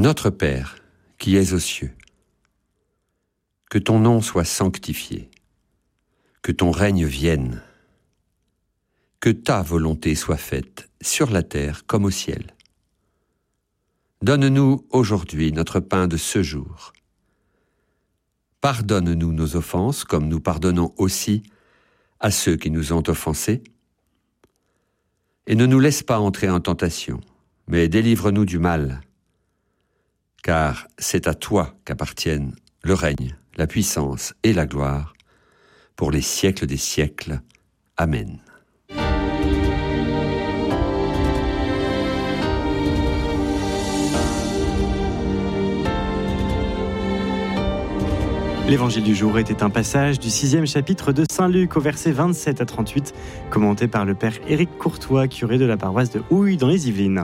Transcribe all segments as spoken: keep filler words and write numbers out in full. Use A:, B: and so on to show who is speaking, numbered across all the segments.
A: Notre Père, qui es aux cieux, que ton nom soit sanctifié, que ton règne vienne, que ta volonté soit faite sur la terre comme au ciel. Donne-nous aujourd'hui notre pain de ce jour. Pardonne-nous nos offenses comme nous pardonnons aussi à ceux qui nous ont offensés. Et ne nous laisse pas entrer en tentation, mais délivre-nous du mal. Car c'est à toi qu'appartiennent le règne, la puissance et la gloire, pour les siècles des siècles. Amen.
B: L'évangile du jour était un passage du sixième chapitre de Saint Luc au verset vingt-sept à trente-huit, commenté par le père Éric Courtois, curé de la paroisse de Houille dans les Yvelines.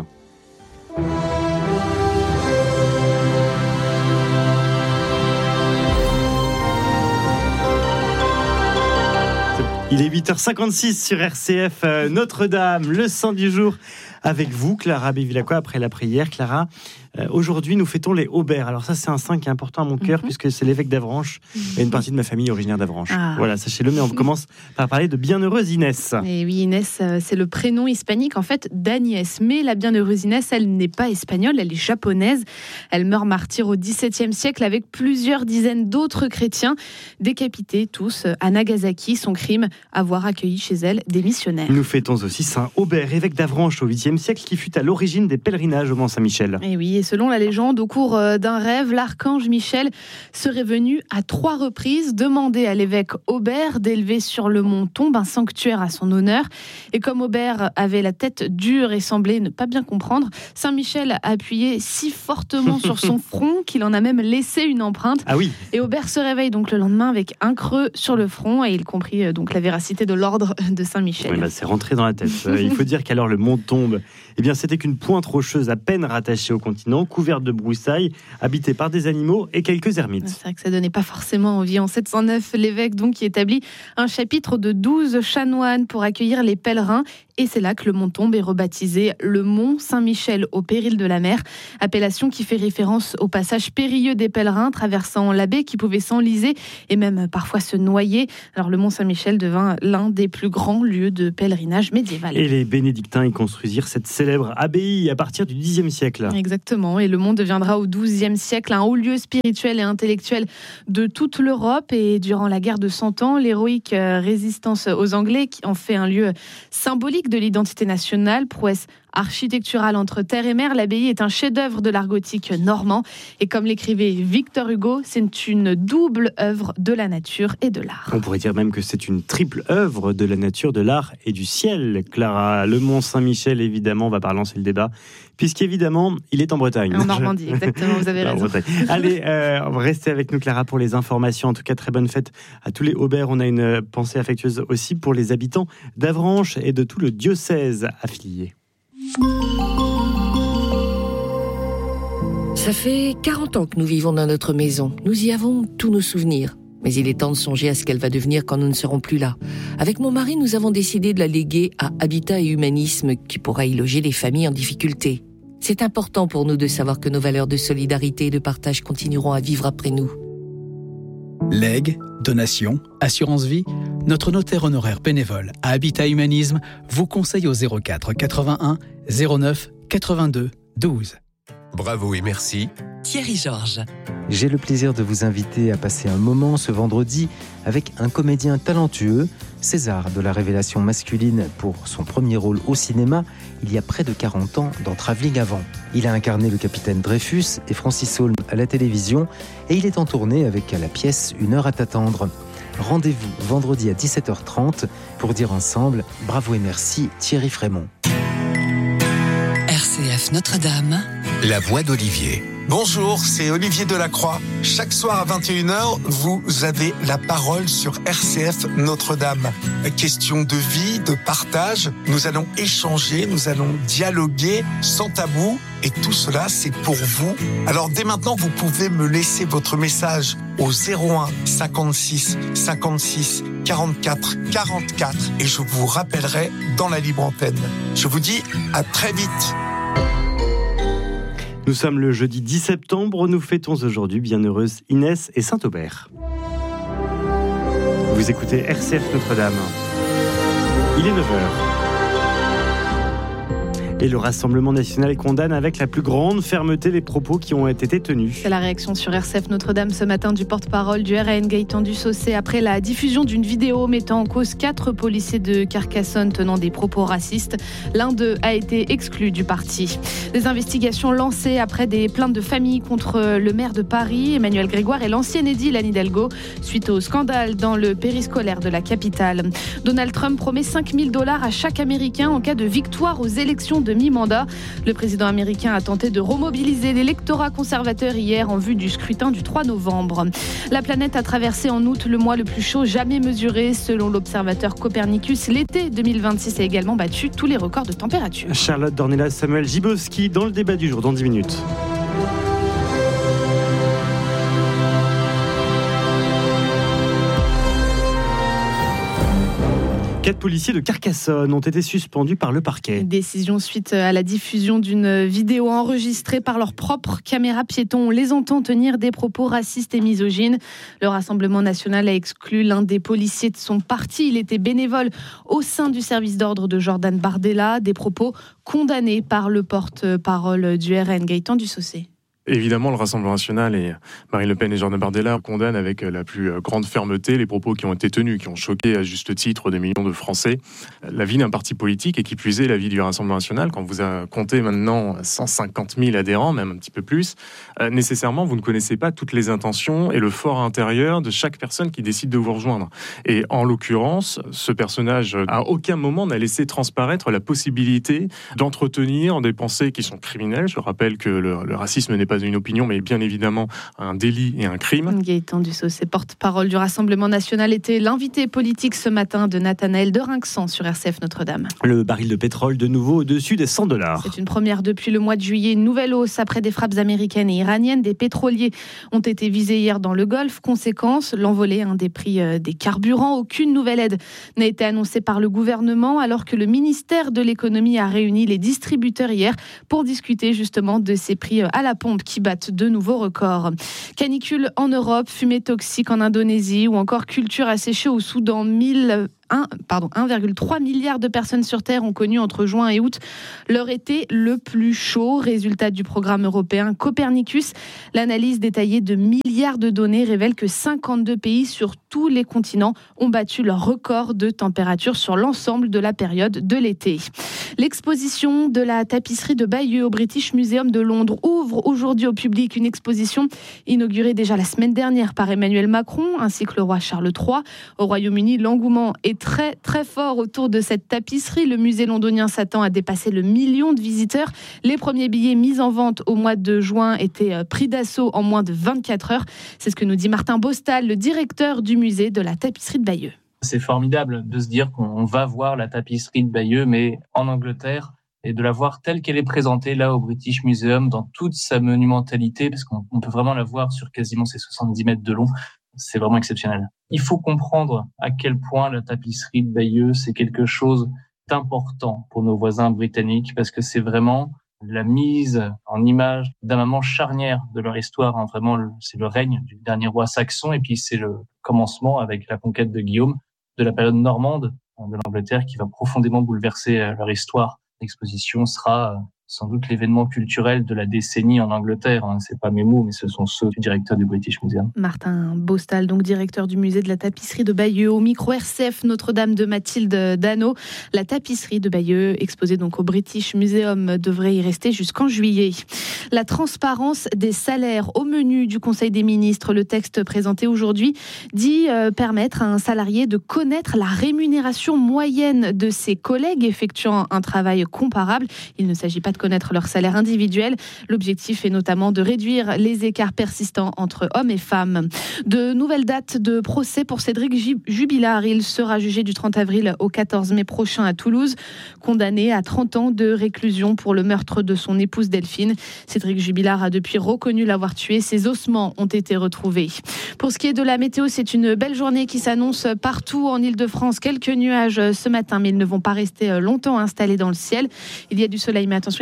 B: Il est huit heures cinquante-six sur R C F, euh, Notre-Dame, le saint du jour. Avec vous, Clara Bevilacqua, après la prière. Clara, euh, aujourd'hui, nous fêtons les Aubert. Alors ça, c'est un saint qui est important à mon cœur, mm-hmm. puisque c'est l'évêque d'Avranches, mm-hmm. et une partie de ma famille originaire d'Avranches. Ah. Voilà, sachez-le, mais on commence par parler de bienheureuse Inès.
C: Et oui, Inès, euh, c'est le prénom hispanique, en fait, d'Agnès. Mais la bienheureuse Inès, elle n'est pas espagnole, elle est japonaise. Elle meurt martyre au dix-septième siècle avec plusieurs dizaines d'autres chrétiens, décapités tous à Nagasaki. Son crime, avoir accueilli chez elle des missionnaires.
B: Nous fêtons aussi saint Aubert, évêque d'Avranches au huitième siècle, qui fut à l'origine des pèlerinages au Mont-Saint-Michel.
C: Et oui, et selon la légende, au cours d'un rêve, l'archange Michel serait venu à trois reprises demander à l'évêque Aubert d'élever sur le mont Tombe un sanctuaire à son honneur. Et comme Aubert avait la tête dure et semblait ne pas bien comprendre, Saint Michel a appuyé si fortement sur son front qu'il en a même laissé une empreinte.
B: Ah oui.
C: Et Aubert se réveille donc le lendemain avec un creux sur le front et il comprit donc la véracité de l'ordre de Saint Michel.
B: Oui, bah, c'est rentré dans la tête. Il faut dire qu'alors le mont Tombe, eh bien, c'était qu'une pointe rocheuse à peine rattachée au continent, couverte de broussailles, habitée par des animaux et quelques ermites.
C: C'est vrai que ça donnait pas forcément envie. En sept cent neuf, l'évêque donc qui établit un chapitre de douze chanoines pour accueillir les pèlerins. Et c'est là que le mont Tombe est rebaptisé le mont Saint-Michel au péril de la mer, appellation qui fait référence au passage périlleux des pèlerins traversant la baie qui pouvaient s'enliser et même parfois se noyer. Alors le mont Saint-Michel devint l'un des plus grands lieux de pèlerinage médiéval.
B: Et les bénédictins y construisirent cette célèbre abbaye à partir du dixième siècle.
C: Exactement, et le mont deviendra au douzième siècle un haut lieu spirituel et intellectuel de toute l'Europe. Et durant la guerre de Cent Ans, l'héroïque résistance aux Anglais qui en fait un lieu symbolique de l'identité nationale, prouesse architecturale entre terre et mer, l'abbaye est un chef-d'œuvre de l'art gothique normand. Et comme l'écrivait Victor Hugo, c'est une double œuvre de la nature et de l'art.
B: On pourrait dire même que c'est une triple œuvre de la nature, de l'art et du ciel. Clara, le mont Saint-Michel, évidemment, va pas relancer le débat, puisqu'évidemment, il est en Bretagne.
C: En Normandie, exactement, vous avez raison.
B: Allez, euh, restez avec nous, Clara, pour les informations. En tout cas, très bonne fête à tous les Aubert. On a une pensée affectueuse aussi pour les habitants d'Avranches et de tout le diocèse affilié.
D: Ça fait quarante ans que nous vivons dans notre maison. Nous y avons tous nos souvenirs. Mais il est temps de songer à ce qu'elle va devenir quand nous ne serons plus là. Avec mon mari, nous avons décidé de la léguer à Habitat et Humanisme, qui pourra y loger les familles en difficulté. C'est important pour nous de savoir que nos valeurs de solidarité et de partage continueront à vivre après nous.
E: Legs, donations, assurance vie, notre notaire honoraire bénévole à Habitat Humanisme vous conseille au zéro quatre quatre-vingt-un zéro neuf quatre-vingt-deux douze.
F: Bravo et merci.
G: Thierry Georges.
H: J'ai le plaisir de vous inviter à passer un moment ce vendredi avec un comédien talentueux, César de la révélation masculine pour son premier rôle au cinéma il y a près de quarante ans dans Travelling Avant. Il a incarné le capitaine Dreyfus et Francis Holm à la télévision et il est en tournée avec à la pièce Une heure à t'attendre. Rendez-vous vendredi à dix-sept heures trente pour dire ensemble bravo et merci Thierry Frémont.
G: R C F Notre-Dame.
F: La voix d'Olivier.
I: Bonjour, c'est Olivier Delacroix. Chaque soir à vingt et une heures, vous avez la parole sur R C F Notre-Dame. Question de vie, de partage, nous allons échanger, nous allons dialoguer sans tabou et tout cela c'est pour vous. Alors dès maintenant, vous pouvez me laisser votre message au zéro un cinquante-six cinquante-six quarante-quatre quarante-quatre et je vous rappellerai dans la libre antenne. Je vous dis à très vite.
B: Nous sommes le jeudi dix septembre, nous fêtons aujourd'hui bienheureuse Inès et Saint-Aubert. Vous écoutez R C F Notre-Dame. Il est neuf heures. Et le Rassemblement national condamne avec la plus grande fermeté les propos qui ont été tenus.
C: C'est la réaction sur R C F Notre-Dame ce matin du porte-parole du R N, Gaëtan Dussaucé, après la diffusion d'une vidéo mettant en cause quatre policiers de Carcassonne tenant des propos racistes. L'un d'eux a été exclu du parti. Des investigations lancées après des plaintes de famille contre le maire de Paris, Emmanuel Grégoire, et l'ancienne édile Anne Hidalgo, suite au scandale dans le périscolaire de la capitale. Donald Trump promet cinq mille dollars à chaque Américain en cas de victoire aux élections de mi-mandat. Le président américain a tenté de remobiliser l'électorat conservateur hier en vue du scrutin du trois novembre. La planète a traversé en août le mois le plus chaud jamais mesuré. Selon l'observateur Copernicus, l'été deux mille vingt-six a également battu tous les records de température.
B: Charlotte Dornelas, Samuel Gibowski dans le débat du jour dans dix minutes. Quatre policiers de Carcassonne ont été suspendus par le parquet.
C: Décision suite à la diffusion d'une vidéo enregistrée par leur propre caméra piéton. On les entend tenir des propos racistes et misogynes. Le Rassemblement national a exclu l'un des policiers de son parti. Il était bénévole au sein du service d'ordre de Jordan Bardella. Des propos condamnés par le porte-parole du R N, Gaëtan Dussaucé.
J: Évidemment, le Rassemblement national et Marine Le Pen et Jordan Bardella condamnent avec la plus grande fermeté les propos qui ont été tenus, qui ont choqué à juste titre des millions de Français. La vie d'un parti politique, et qui plus est la vie du Rassemblement national, quand vous comptez maintenant cent cinquante mille adhérents, même un petit peu plus, euh, nécessairement, vous ne connaissez pas toutes les intentions et le fort intérieur de chaque personne qui décide de vous rejoindre. Et en l'occurrence, ce personnage, à aucun moment, n'a laissé transparaître la possibilité d'entretenir des pensées qui sont criminelles. Je rappelle que le, le racisme n'est pas une opinion, mais bien évidemment un délit et un crime.
C: Gaëtan Dussaucé, porte-parole du Rassemblement national, était l'invité politique ce matin de Nathanaël Derinxan sur R C F Notre-Dame.
B: Le baril de pétrole de nouveau au-dessus des cent dollars.
C: C'est une première depuis le mois de juillet. Une nouvelle hausse après des frappes américaines et iraniennes. Des pétroliers ont été visés hier dans le Golfe. Conséquence, l'envolée hein, des prix euh, des carburants. Aucune nouvelle aide n'a été annoncée par le gouvernement, alors que le ministère de l'économie a réuni les distributeurs hier pour discuter justement de ces prix à la pompe qui battent de nouveaux records. Canicule en Europe, fumée toxique en Indonésie ou encore culture asséchée au Soudan. mille un, pardon, un virgule trois milliard de personnes sur Terre ont connu entre juin et août leur été le plus chaud. Résultat du programme européen Copernicus. L'analyse détaillée de milliards de données révèle que cinquante-deux pays sur tous les continents ont battu leur record de température sur l'ensemble de la période de l'été. L'exposition de la tapisserie de Bayeux au British Museum de Londres ouvre aujourd'hui au public, une exposition inaugurée déjà la semaine dernière par Emmanuel Macron ainsi que le roi Charles trois. Au Royaume-Uni, l'engouement est très très fort autour de cette tapisserie. Le musée londonien s'attend à dépasser le million de visiteurs. Les premiers billets mis en vente au mois de juin étaient pris d'assaut en moins de vingt-quatre heures. C'est ce que nous dit Martin Bostal, le directeur du musée de la tapisserie de Bayeux.
K: C'est formidable de se dire qu'on va voir la tapisserie de Bayeux, mais en Angleterre, et de la voir telle qu'elle est présentée là au British Museum, dans toute sa monumentalité, parce qu'on peut vraiment la voir sur quasiment ses soixante-dix mètres de long. C'est vraiment exceptionnel. Il faut comprendre à quel point la tapisserie de Bayeux, c'est quelque chose d'important pour nos voisins britanniques, parce que c'est vraiment la mise en image d'un moment charnière de leur histoire. Hein. Vraiment, c'est le règne du dernier roi saxon, et puis c'est le commencement avec la conquête de Guillaume, de la période normande de l'Angleterre, qui va profondément bouleverser leur histoire. L'exposition sera sans doute l'événement culturel de la décennie en Angleterre. Hein. C'est pas mes mots, mais ce sont ceux du directeur du British Museum.
C: Martin Bostal, donc directeur du musée de la tapisserie de Bayeux, au micro R C F Notre-Dame de Mathilde Dano. La tapisserie de Bayeux, exposée donc au British Museum, devrait y rester jusqu'en juillet. La transparence des salaires au menu du Conseil des ministres. Le texte présenté aujourd'hui dit euh, permettre à un salarié de connaître la rémunération moyenne de ses collègues effectuant un travail comparable. Il ne s'agit pas de connaître leur salaire individuel. L'objectif est notamment de réduire les écarts persistants entre hommes et femmes. De nouvelles dates de procès pour Cédric Jubilard. Il sera jugé du trente avril au quatorze mai prochain à Toulouse, condamné à trente ans de réclusion pour le meurtre de son épouse Delphine. Cédric Jubilard a depuis reconnu l'avoir tué. Ses ossements ont été retrouvés. Pour ce qui est de la météo, c'est une belle journée qui s'annonce partout en Île-de-France. Quelques nuages ce matin, mais ils ne vont pas rester longtemps installés dans le ciel. Il y a du soleil, mais attention,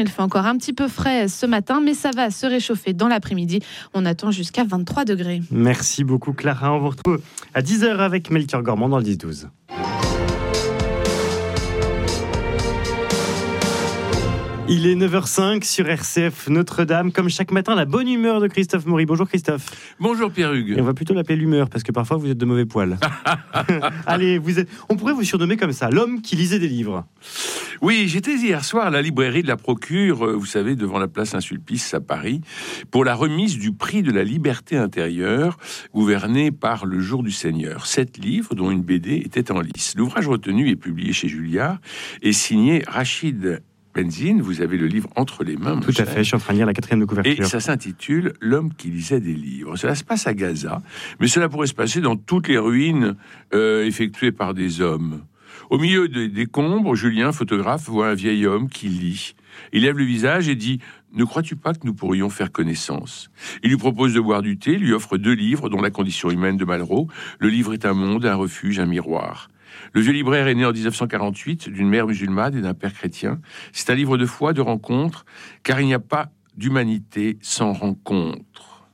C: Il fait encore un petit peu frais ce matin, mais ça va se réchauffer dans l'après-midi. On attend jusqu'à vingt-trois degrés.
B: Merci beaucoup Clara. On vous retrouve à dix heures avec Melchior Gormand dans le dix douze. Il est neuf heures cinq sur R C F Notre-Dame. Comme chaque matin, la bonne humeur de Christophe Maury. Bonjour Christophe.
L: Bonjour Pierre-Hugues.
B: Et on va plutôt l'appeler l'humeur, parce que parfois vous êtes de mauvais poil. Allez, vous êtes... on pourrait vous surnommer comme ça, l'homme qui lisait des livres.
L: Oui, j'étais hier soir à la librairie de la Procure, vous savez, devant la place Saint-Sulpice à Paris, pour la remise du prix de la liberté intérieure, gouverné par Le Jour du Seigneur. Sept livres, dont une B D, étaient en lice. L'ouvrage retenu est publié chez Julliard et signé Rachid Benzine. Vous avez le livre entre les mains.
B: Tout à fait, je suis en train de lire la quatrième de couverture.
L: Et ça s'intitule « L'homme qui lisait des livres ». Cela se passe à Gaza, mais cela pourrait se passer dans toutes les ruines euh, effectuées par des hommes. Au milieu des décombres, Julien, photographe, voit un vieil homme qui lit. Il lève le visage et dit « Ne crois-tu pas que nous pourrions faire connaissance ?» Il lui propose de boire du thé, lui offre deux livres, dont La condition humaine de Malraux. Le livre est un monde, un refuge, un miroir. Le vieux libraire est né en dix-neuf cent quarante-huit d'une mère musulmane et d'un père chrétien. C'est un livre de foi, de rencontre, car il n'y a pas d'humanité sans rencontre.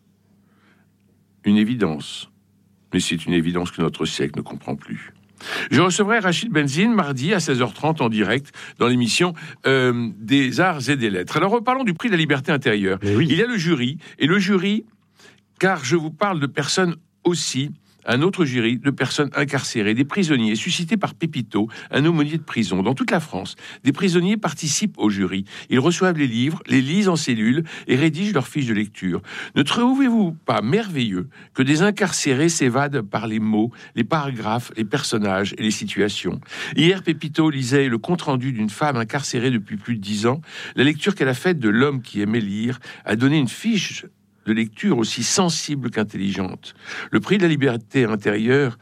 L: Une évidence, mais c'est une évidence que notre siècle ne comprend plus. Je recevrai Rachid Benzine mardi à seize heures trente en direct dans l'émission euh, des Arts et des Lettres. Alors reparlons du prix de la liberté intérieure.
B: Oui.
L: Il y a le jury, et le jury, car je vous parle de personnes aussi, un autre jury de personnes incarcérées, des prisonniers suscités par Pépito, un aumônier de prison. Dans toute la France, des prisonniers participent au jury. Ils reçoivent les livres, les lisent en cellule et rédigent leurs fiches de lecture. Ne trouvez-vous pas merveilleux que des incarcérés s'évadent par les mots, les paragraphes, les personnages et les situations? Hier, Pépito lisait le compte-rendu d'une femme incarcérée depuis plus de dix ans. La lecture qu'elle a faite de L'homme qui aimait lire a donné une fiche de lecture aussi sensible qu'intelligente. Le prix de la liberté intérieure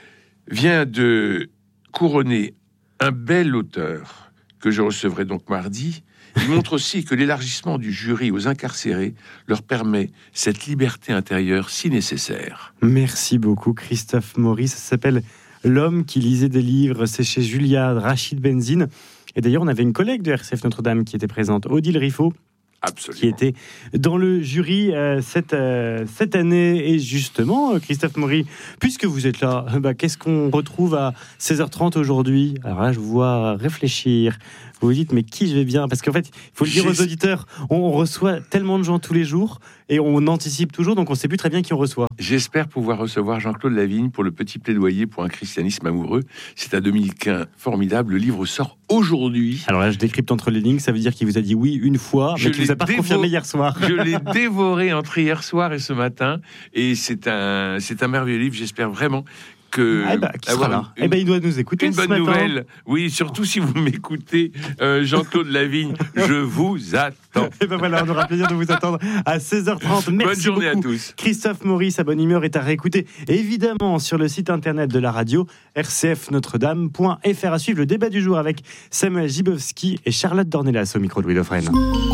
L: vient de couronner un bel auteur que je recevrai donc mardi. Il montre aussi que l'élargissement du jury aux incarcérés leur permet cette liberté intérieure si nécessaire.
B: Merci beaucoup Christophe Maury. Ça s'appelle L'homme qui lisait des livres. C'est chez Julliard, Rachid Benzine. Et d'ailleurs, on avait une collègue de R C F Notre-Dame qui était présente, Odile Riffaut,
L: Absolument.
B: Qui était dans le jury euh, cette, euh, cette année. Et justement, Christophe Maury, puisque vous êtes là, bah, qu'est-ce qu'on retrouve à seize heures trente aujourd'hui? Alors là, je vous vois réfléchir. Vous vous dites, mais qui je vais bien? Parce qu'en fait, il faut le dire aux auditeurs, on reçoit tellement de gens tous les jours et on anticipe toujours, donc on ne sait plus très bien qui on reçoit.
L: J'espère pouvoir recevoir Jean-Claude Lavigne pour le petit plaidoyer pour un christianisme amoureux. C'est à Dominique formidable. Le livre sort aujourd'hui.
B: Alors là, je décrypte entre les lignes. Ça veut dire qu'il vous a dit oui une fois, mais qu'il ne vous a pas dévo- confirmé hier soir.
L: Je l'ai dévoré entre hier soir et ce matin. Et c'est un, c'est un merveilleux livre. J'espère vraiment que
B: eh ben, qui sera là. Une, eh ben, il doit nous écouter.
L: Une
B: ce
L: bonne
B: matin.
L: nouvelle. Oui, surtout si vous m'écoutez, euh, Jean-Claude Lavigne, je vous attends.
B: Et ben voilà, on aura plaisir de vous attendre à seize heures trente. Merci
L: bonne journée
B: beaucoup.
L: À tous.
B: Christophe Maury, sa bonne humeur est à réécouter évidemment sur le site internet de la radio r c f notre dame point f r. À suivre le débat du jour avec Samuel Gibowski et Charlotte Dornelas au micro de Louis Dauphren.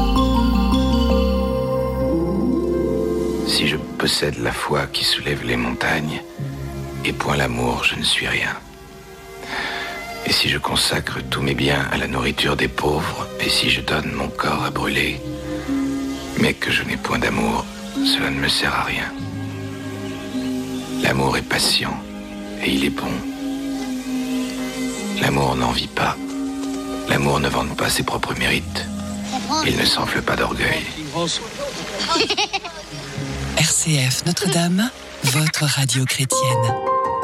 M: Si je possède la foi qui soulève les montagnes, et point l'amour, je ne suis rien. Et si je consacre tous mes biens à la nourriture des pauvres, et si je donne mon corps à brûler, mais que je n'ai point d'amour, cela ne me sert à rien. L'amour est patient, et il est bon. L'amour n'envie pas. L'amour ne vante pas ses propres mérites. Il ne s'enfle pas d'orgueil.
G: R C F Notre-Dame, votre radio chrétienne.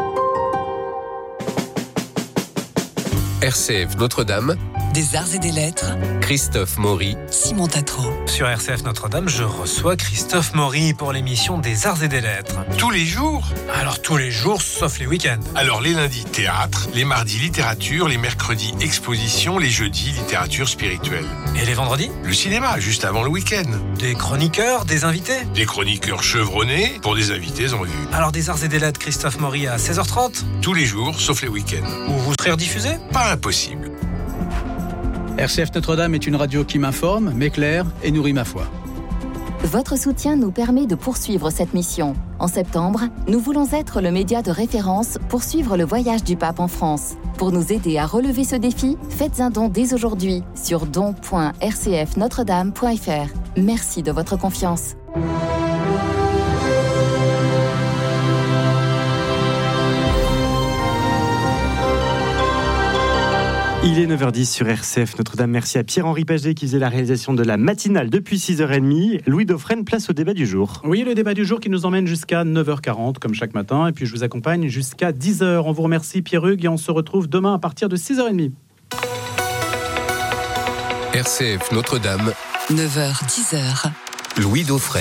F: R C F Notre-Dame,
G: des arts et des lettres,
F: Christophe Maury,
G: Simon Tatro.
N: Sur R C F Notre-Dame, je reçois Christophe Maury pour l'émission des arts et des lettres.
I: Tous les jours?
N: Alors tous les jours, sauf les week-ends.
I: Alors les lundis, théâtre, les mardis, littérature, les mercredis, exposition, les jeudis, littérature spirituelle.
N: Et les vendredis?
I: Le cinéma, juste avant le week-end.
N: Des chroniqueurs, des invités?
I: Des chroniqueurs chevronnés pour des invités en vue.
N: Alors des arts et des lettres, Christophe Maury à seize heures trente?
I: Tous les jours, sauf les week-ends.
N: Où vous serez rediffusé?
I: Pas impossible.
E: R C F Notre-Dame est une radio qui m'informe, m'éclaire et nourrit ma foi.
O: Votre soutien nous permet de poursuivre cette mission. En septembre, nous voulons être le média de référence pour suivre le voyage du pape en France. Pour nous aider à relever ce défi, faites un don dès aujourd'hui sur don point r c f notre dame point f r. Merci de votre confiance.
B: Il est neuf heures dix sur R C F Notre-Dame. Merci à Pierre-Henri Paget qui faisait la réalisation de la matinale depuis six heures trente. Louis Dauphren, place au débat du jour.
P: Oui, le débat du jour qui nous emmène jusqu'à neuf heures quarante comme chaque matin. Et puis je vous accompagne jusqu'à dix heures. On vous remercie Pierre-Hugues et on se retrouve demain à partir de six heures trente.
F: R C F Notre-Dame.
G: neuf heures dix heures.
F: Louis Dauphren.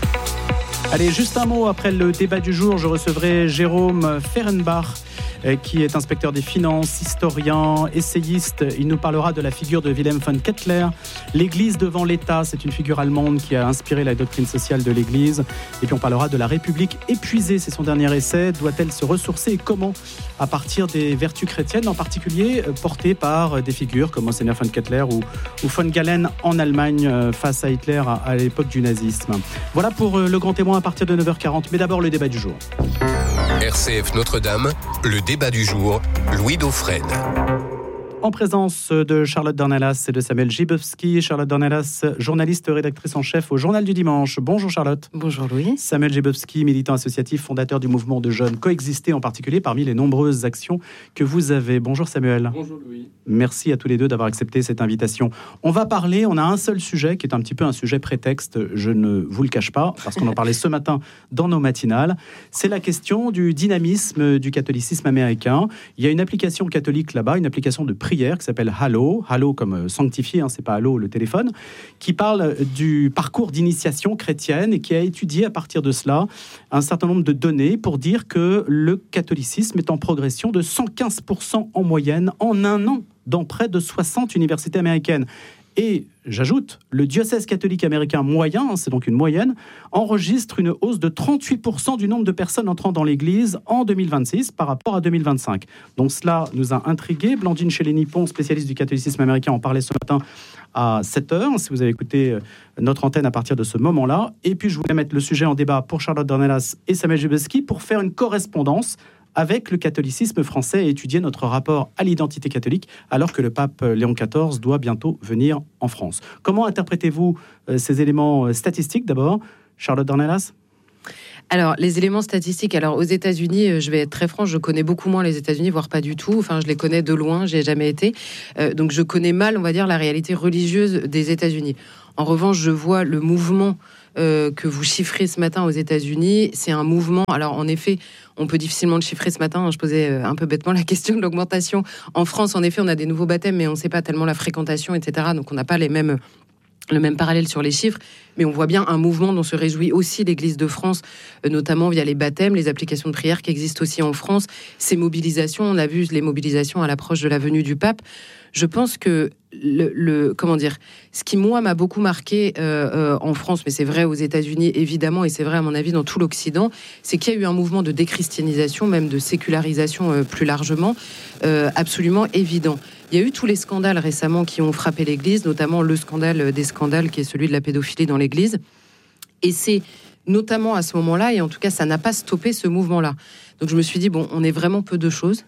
P: Allez, juste un mot après le débat du jour. Je recevrai Jérôme Fehrenbach, qui est inspecteur des finances, historien, essayiste. Il nous parlera de la figure de Wilhelm von Kettler. L'Église devant l'État, c'est une figure allemande qui a inspiré la doctrine sociale de l'Église. Et puis on parlera de la République épuisée, c'est son dernier essai. Doit-elle se ressourcer et comment, à partir des vertus chrétiennes, en particulier portées par des figures comme Monseigneur von Kettler ou, ou von Galen en Allemagne face à Hitler à, à l'époque du nazisme. Voilà pour le grand témoin à partir de neuf heures quarante. Mais d'abord le débat du jour.
F: R C F Notre-Dame, le débat du jour, Louis Dauphren.
P: En présence de Charlotte Dornelas et de Samuel Gibowski. Charlotte Dornelas, journaliste, rédactrice en chef au Journal du Dimanche. Bonjour Charlotte.
Q: Bonjour Louis.
P: Samuel Gibowski, militant associatif, fondateur du mouvement de jeunes Coexister, en particulier parmi les nombreuses actions que vous avez. Bonjour Samuel.
R: Bonjour Louis.
P: Merci à tous les deux d'avoir accepté cette invitation. On va parler, on a un seul sujet qui est un petit peu un sujet prétexte, je ne vous le cache pas, parce qu'on en parlait ce matin dans nos matinales. C'est la question du dynamisme du catholicisme américain. Il y a une application catholique là-bas, une application de prière qui s'appelle Hallow, Hallow comme sanctifié, hein, c'est pas Hallo le téléphone, qui parle du parcours d'initiation chrétienne et qui a étudié à partir de cela un certain nombre de données pour dire que le catholicisme est en progression de cent quinze pour cent en moyenne en un an dans près de soixante universités américaines. Et j'ajoute, le diocèse catholique américain moyen, c'est donc une moyenne, enregistre une hausse de trente-huit pour cent du nombre de personnes entrant dans l'Église en deux mille vingt-six par rapport à deux mille vingt-cinq. Donc cela nous a intrigués. Blandine Chélet-Nippon, spécialiste du catholicisme américain, en parlait ce matin à sept heures, si vous avez écouté notre antenne à partir de ce moment-là. Et puis je voulais mettre le sujet en débat pour Charlotte Dornelas et Samuel Gibowski pour faire une correspondance avec le catholicisme français et étudier notre rapport à l'identité catholique alors que le pape Léon quatorze doit bientôt venir en France. Comment interprétez-vous euh, ces éléments euh, statistiques d'abord, Charlotte Dornelas ?
Q: Alors, les éléments statistiques, alors aux États-Unis, je vais être très franche, je connais beaucoup moins les États-Unis, voire pas du tout. Enfin, je les connais de loin, j'y ai jamais été. Euh, donc, je connais mal, on va dire, la réalité religieuse des États-Unis. En revanche, je vois le mouvement euh, que vous chiffrez ce matin aux États-Unis. C'est un mouvement. Alors, en effet, on peut difficilement le chiffrer ce matin. Je posais un peu bêtement la question de l'augmentation. En France, en effet, on a des nouveaux baptêmes, mais on ne sait pas tellement la fréquentation, et cetera. Donc, on n'a pas les mêmes... le même parallèle sur les chiffres, mais on voit bien un mouvement dont se réjouit aussi l'Église de France, notamment via les baptêmes, les applications de prière qui existent aussi en France, ces mobilisations, on a vu les mobilisations à l'approche de la venue du pape. Je pense que le, le comment dire, ce qui moi m'a beaucoup marqué euh, euh, en France, mais c'est vrai aux États-Unis évidemment, et c'est vrai à mon avis dans tout l'Occident, c'est qu'il y a eu un mouvement de déchristianisation, même de sécularisation euh, plus largement, euh, absolument évident. Il y a eu tous les scandales récemment qui ont frappé l'Église, notamment le scandale des scandales qui est celui de la pédophilie dans l'Église. Et c'est notamment à ce moment-là, et en tout cas ça n'a pas stoppé ce mouvement-là. Donc je me suis dit, bon, on est vraiment peu de choses,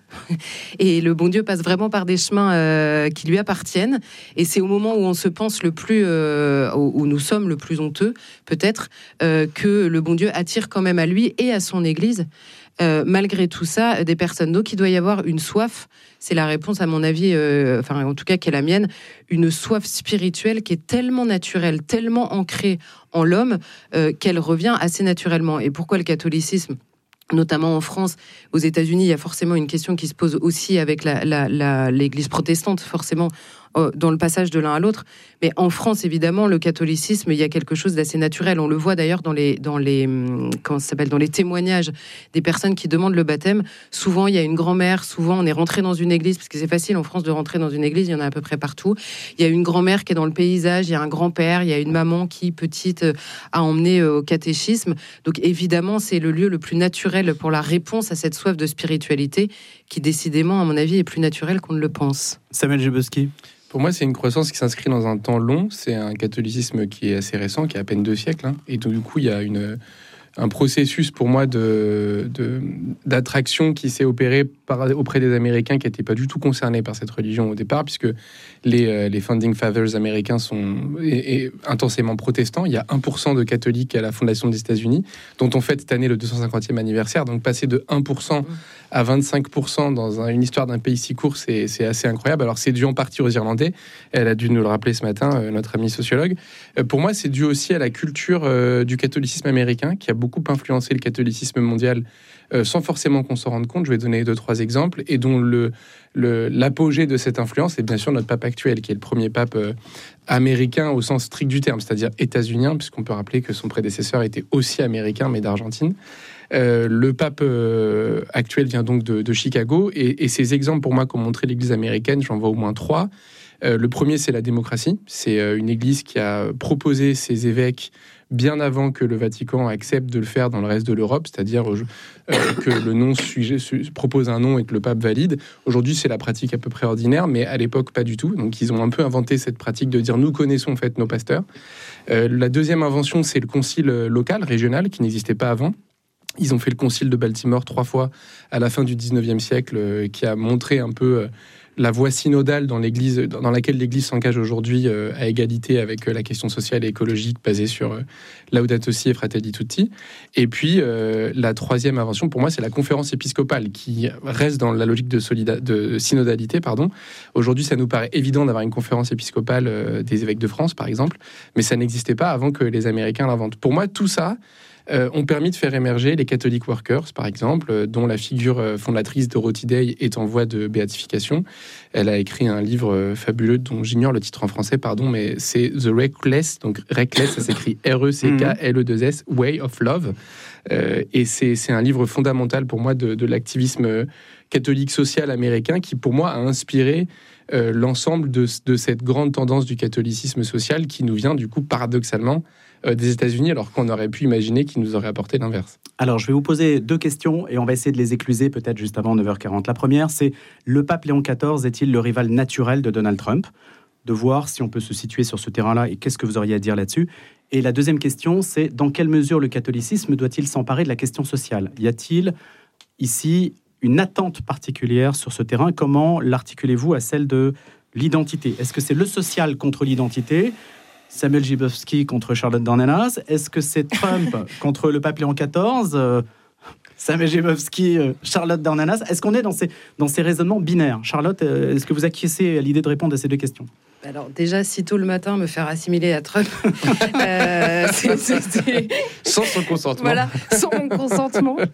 Q: et le bon Dieu passe vraiment par des chemins euh, qui lui appartiennent, et c'est au moment où on se pense le plus, euh, où nous sommes le plus honteux, peut-être, euh, que le bon Dieu attire quand même à lui et à son Église, euh, malgré tout ça, des personnes. Donc il doit y avoir une soif, c'est la réponse à mon avis, euh, enfin en tout cas qui est la mienne, une soif spirituelle qui est tellement naturelle, tellement ancrée en l'homme, euh, qu'elle revient assez naturellement. Et pourquoi le catholicisme ? Notamment en France, aux États-Unis, il y a forcément une question qui se pose aussi avec la, la, la, l'Église protestante, forcément, euh, dans le passage de l'un à l'autre. Mais en France, évidemment, le catholicisme, il y a quelque chose d'assez naturel. On le voit d'ailleurs dans les, dans les, comment ça s'appelle, dans les témoignages des personnes qui demandent le baptême. Souvent, il y a une grand-mère, souvent, on est rentré dans une église, parce que c'est facile en France de rentrer dans une église, il y en a à peu près partout. Il y a une grand-mère qui est dans le paysage, il y a un grand-père, il y a une maman qui, petite, a emmené au catéchisme. Donc, évidemment, c'est le lieu le plus naturel pour la réponse à cette soif de spiritualité qui, décidément, à mon avis, est plus naturelle qu'on ne le pense.
P: Samuel Gibowski.
R: Pour moi, c'est une croissance qui s'inscrit dans un temps long. C'est un catholicisme qui est assez récent, qui a à peine deux siècles. Hein. Et donc, du coup, il y a une, un processus pour moi de, de, d'attraction qui s'est opéré par, auprès des Américains qui n'étaient pas du tout concernés par cette religion au départ, puisque les, les Founding Fathers américains sont et, et intensément protestants. Il y a un pour cent de catholiques à la fondation des États-Unis, dont on fête cette année le deux cent cinquantième anniversaire. Donc passer de un pour cent à vingt-cinq pour cent dans un, une histoire d'un pays si court, c'est, c'est assez incroyable. Alors c'est dû en partie aux Irlandais. Elle a dû nous le rappeler ce matin, euh, notre amie sociologue. Euh, pour moi, c'est dû aussi à la culture euh, du catholicisme américain, qui a beaucoup influencé le catholicisme mondial euh, sans forcément qu'on s'en rende compte. Je vais donner deux, trois exemples, et dont le, le, l'apogée de cette influence est bien sûr notre pape actuel, qui est le premier pape euh, américain au sens strict du terme, c'est-à-dire états-unien, puisqu'on peut rappeler que son prédécesseur était aussi américain, mais d'Argentine. Euh, le pape euh, actuel vient donc de, de Chicago, et, et ces exemples pour moi qu'ont montré l'Église américaine, j'en vois au moins trois. Euh, le premier, c'est la démocratie. C'est euh, une Église qui a proposé ses évêques bien avant que le Vatican accepte de le faire dans le reste de l'Europe, c'est-à-dire euh, que le non sujet, su, propose un nom et que le pape valide. Aujourd'hui, c'est la pratique à peu près ordinaire, mais à l'époque, pas du tout. Donc, ils ont un peu inventé cette pratique de dire « nous connaissons en fait nos pasteurs ». Euh, la deuxième invention, c'est le concile local, régional, qui n'existait pas avant. Ils ont fait le concile de Baltimore trois fois à la fin du dix-neuvième siècle, euh, qui a montré un peu euh, la voie synodale dans, l'église, dans laquelle l'Église s'engage aujourd'hui euh, à égalité avec euh, la question sociale et écologique basée sur euh, Laudato Si et Fratelli Tutti. Et puis, euh, la troisième invention, pour moi, c'est la conférence épiscopale, qui reste dans la logique de, solida- de synodalité. Pardon. Aujourd'hui, ça nous paraît évident d'avoir une conférence épiscopale euh, des évêques de France, par exemple, mais ça n'existait pas avant que les Américains l'inventent. Pour moi, tout ça Euh, ont permis de faire émerger les Catholic Workers, par exemple, euh, dont la figure euh, fondatrice Dorothy Day est en voie de béatification. Elle a écrit un livre euh, fabuleux dont j'ignore le titre en français, pardon, mais c'est The Reckless, donc Reckless, ça s'écrit R E C K L E deux S, Way of Love. Euh, et c'est, c'est un livre fondamental pour moi de, de l'activisme catholique social américain qui, pour moi, a inspiré euh, l'ensemble de, de cette grande tendance du catholicisme social qui nous vient, du coup, paradoxalement, des États-Unis, alors qu'on aurait pu imaginer qu'ils nous auraient apporté l'inverse.
P: Alors, je vais vous poser deux questions et on va essayer de les écluser peut-être juste avant neuf heures quarante. La première, c'est le pape Léon quatorze est-il le rival naturel de Donald Trump ? De voir si on peut se situer sur ce terrain-là et qu'est-ce que vous auriez à dire là-dessus. Et la deuxième question, c'est dans quelle mesure le catholicisme doit-il s'emparer de la question sociale ? Y a-t-il ici une attente particulière sur ce terrain ? Comment l'articulez-vous à celle de l'identité ? Est-ce que c'est le social contre l'identité ? Samuel Gibowski contre Charlotte Dornelas. Est-ce que c'est Trump contre le pape Léon quatorze euh, Samuel Gibowski, euh, Charlotte Dornelas. Est-ce qu'on est dans ces, dans ces raisonnements binaires ? Charlotte, euh, est-ce que vous acquiescez à l'idée de répondre à ces deux questions ?
Q: Alors déjà, si tôt le matin, me faire assimiler à Trump, euh, c'est, c'est, c'est...
R: sans son consentement.
Q: Voilà, sans mon consentement.